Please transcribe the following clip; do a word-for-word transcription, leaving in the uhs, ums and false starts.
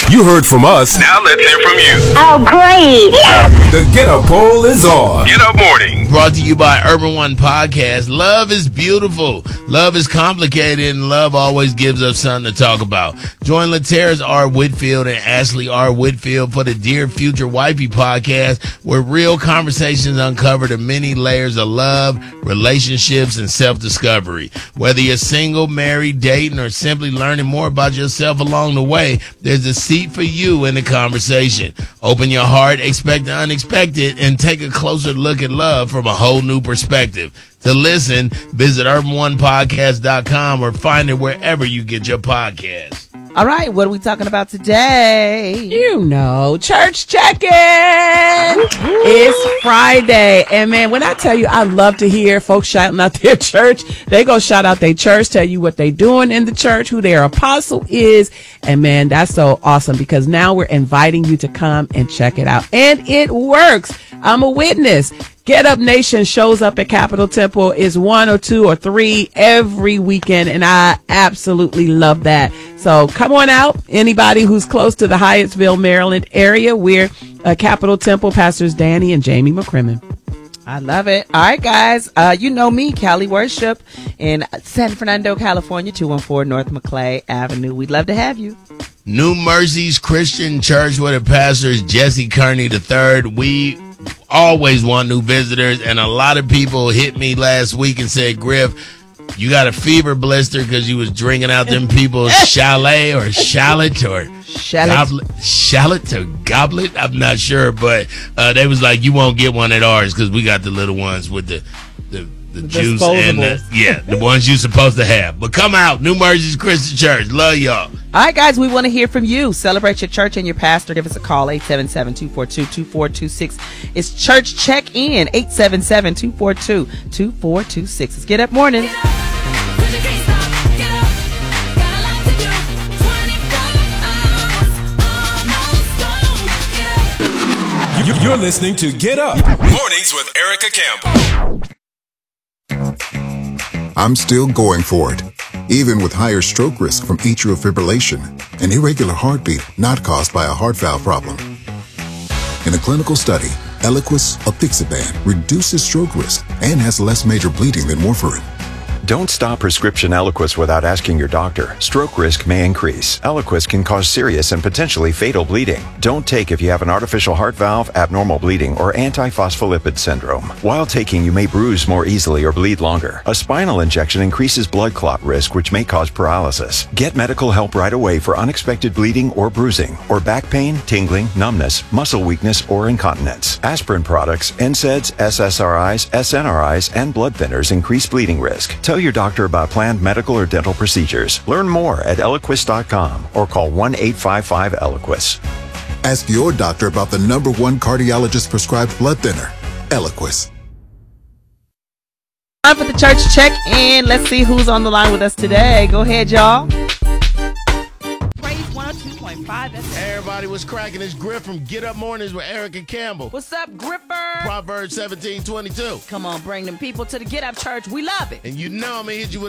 You heard from us. Now let's hear from you. Oh, great. The Get Up poll is on. Get Up Morning. Brought to you by Urban One Podcast. Love is beautiful. Love is complicated, and love always gives us something to talk about. Join Laterra's R. Whitfield and Ashley R. Whitfield for the Dear Future Wifey podcast, where real conversations uncover the many layers of love, relationships, and self-discovery. Whether you're single, married, dating, or simply learning more about yourself along the way, there's a seat for you in the conversation. Open your heart, expect the unexpected, and take a closer look at love from a whole new perspective. To listen, visit urban one podcast dot com or find it wherever you get your podcasts. All right, what are we talking about today? You know, church check-in. It's Friday. And man, when I tell you, I love to hear folks shouting out their church. They go shout out their church, tell you what they doing in the church, who their apostle is. And man, that's so awesome because now we're inviting you to come and check it out. And it works. I'm a witness. Get Up Nation shows up at Capitol Temple. Is one or two or three every weekend, and I absolutely love that. So come on out. Anybody who's close to the Hyattsville, Maryland area, we're at Capitol Temple, Pastors Danny and Jamie McCrimmon. I love it. All right, guys. Uh, you know me, Cali Worship in San Fernando, California, two one four North Maclay Avenue. We'd love to have you. New Mercies Christian Church, where the pastor is Jesse Kearney the third. We always want new visitors, and a lot of people hit me last week and said, Griff, you got a fever blister because you was drinking out them people's chalet or shallot or Shallot. goblet, shallot or goblet. I'm not sure, but uh, they was like, you won't get one at ours because we got the little ones with the the, the juice and the, yeah, the ones you're supposed to have. But come out, New Mercies Christian Church. Love y'all. All right, guys, we want to hear from you. Celebrate your church and your pastor. Give us a call, eight seven seven, two four two, two four two six. It's Church Check-In, eight seven seven, two four two, two four two six. It's Get Up Morning. You're listening to Get Up Mornings with Erica Campbell. I'm still going for it, even with higher stroke risk from atrial fibrillation, an irregular heartbeat not caused by a heart valve problem. In a clinical study, Eliquis apixaban reduces stroke risk and has less major bleeding than warfarin. Don't stop prescription Eliquis without asking your doctor. Stroke risk may increase. Eliquis can cause serious and potentially fatal bleeding. Don't take if you have an artificial heart valve, abnormal bleeding, or antiphospholipid syndrome. While taking, you may bruise more easily or bleed longer. A spinal injection increases blood clot risk, which may cause paralysis. Get medical help right away for unexpected bleeding or bruising, or back pain, tingling, numbness, muscle weakness, or incontinence. Aspirin products, N SAIDs, S S R Is, S N R Is, and blood thinners increase bleeding risk. Tell your doctor about planned medical or dental procedures. Learn more at Eliquis dot com or call one eight five five Eliquis. Ask your doctor about the number one cardiologist prescribed blood thinner, Eliquis. Time for the Church Check-In. Let's see who's on the line with us today. Go ahead, y'all. Praise one oh two point five. Hey, everybody, what's cracking? It's Griff from Get Up Mornings with Erica Campbell. What's up, Gripper? Proverbs seventeen twenty-two. Come on, bring them people to the Get Up Church. We love it. And you know I'm going to hit you with